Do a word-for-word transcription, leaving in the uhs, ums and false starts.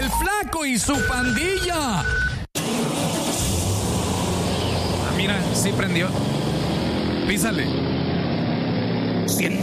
El Flaco y su pandilla. Ah, mira, sí prendió. Písale.